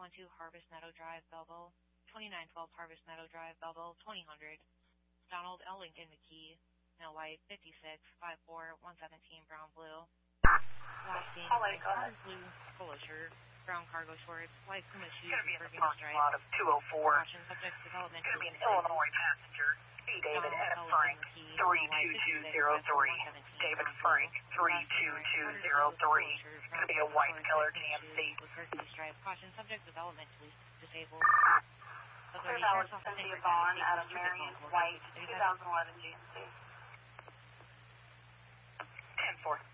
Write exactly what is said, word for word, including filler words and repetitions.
one two Harvest Meadow Drive, Belleville. twenty-nine twelve Harvest Meadow Drive, Belleville. twenty hundred. Donald L. Lincoln McKee, Male White, fifty-six, five four, one seventeen, Brown Blue. Last seen, Brown Blue, polo shirt, brown cargo shorts, white Puma shoes, it's going to be in the Bermuda parking stripe. lot of two oh four. Caution, subject development. It's going to be an Illinois passenger. B. David F. Frank, three two two zero three. David Frank, three two two zero three. It's going to be a white color G M C. With Bermuda stripe. Caution, subject development, police disabled. Clear Valley, Cynthia Vaughn out of Marion White, two thousand eleven G M C. ten four.